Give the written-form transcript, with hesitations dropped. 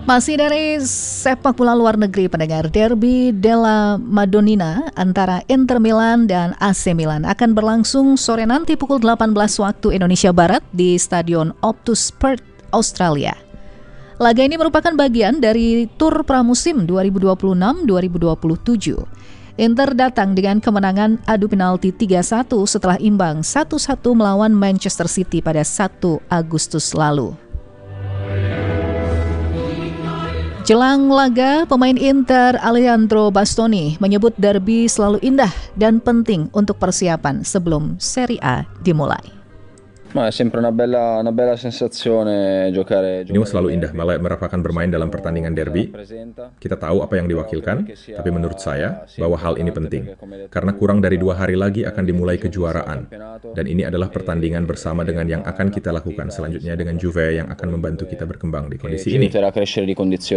Masih dari sepak bola luar negeri, pendengar, Derby della Madonnina antara Inter Milan dan AC Milan akan berlangsung sore nanti pukul 18 waktu Indonesia Barat di Stadion Optus Perth, Australia. Laga ini merupakan bagian dari tur pramusim 2026-2027. Inter datang dengan kemenangan adu penalti 3-1 setelah imbang 1-1 melawan Manchester City pada 1 Agustus lalu. Jelang laga, pemain Inter Alessandro Bastoni menyebut derby selalu indah dan penting untuk persiapan sebelum Serie A dimulai. Ma è sempre una bella sensazione giocare. Ini selalu indah, merupakan bermain dalam pertandingan derby. Kita tahu apa yang diwakilkan, tapi menurut saya bahwa hal ini penting. Karena kurang dari 2 hari lagi akan dimulai kejuaraan. Dan ini adalah pertandingan bersama dengan yang akan kita lakukan selanjutnya dengan Juve yang akan membantu kita berkembang di kondisi ini.